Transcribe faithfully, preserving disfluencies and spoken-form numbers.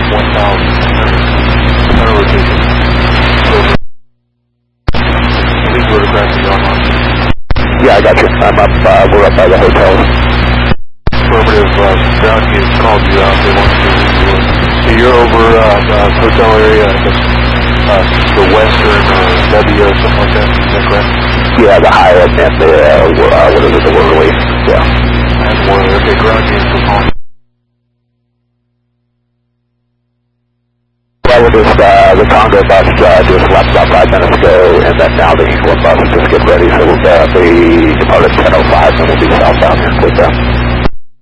one thousand. Center rotation. Please go to Grafton online. Yeah, I got you. I'm up, uh, we're up by the hotel. Affirmative, uh, ground units called you out. They want you to, so you're over, uh, the hotel area, the, uh, the western, uh, W or something like that, is that correct? Yeah, the Hyatt and the, uh, uh, what is it, the Worley, yeah. And Worley, okay, ground units are calling. Well, we're just, uh, the Congo bus, uh, just left about five minutes ago, and then now the England bus is just getting ready, so we'll, uh, be departed ten oh five, and we'll be southbound here with them.